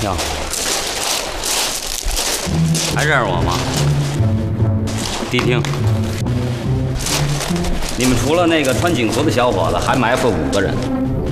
呀，还认识我吗？谛听，你们除了那个穿警服的小伙子，还埋伏5个人。